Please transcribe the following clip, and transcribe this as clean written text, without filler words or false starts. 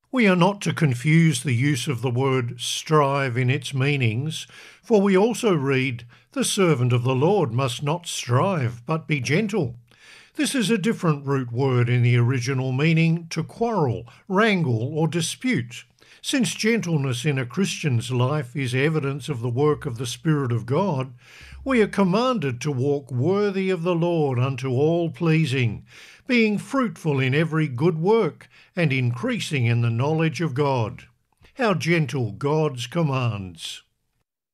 We are not to confuse the use of the word strive in its meanings, for we also read, "The servant of the Lord must not strive, but be gentle." This is a different root word in the original meaning to quarrel, wrangle, or dispute. Since gentleness in a Christian's life is evidence of the work of the Spirit of God, we are commanded to walk worthy of the Lord unto all pleasing, being fruitful in every good work and increasing in the knowledge of God. How gentle God's commands!